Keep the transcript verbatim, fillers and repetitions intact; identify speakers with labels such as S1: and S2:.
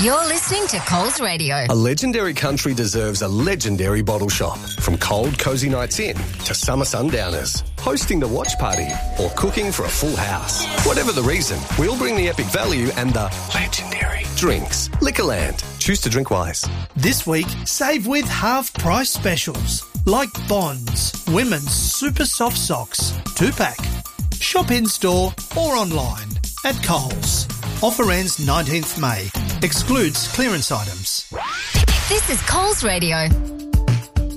S1: You're listening to Coles Radio.
S2: A legendary country deserves a legendary bottle shop. From cold, cosy nights in to summer sundowners, hosting the watch party or cooking for a full house. Whatever the reason, we'll bring the epic value and the legendary drinks. Liquorland. Choose to drink wise.
S3: This week, save with half-price specials like Bonds, women's super soft socks, two-pack. Shop in-store or online at Coles. Offer ends nineteenth May. Excludes clearance items.
S1: This is Coles Radio.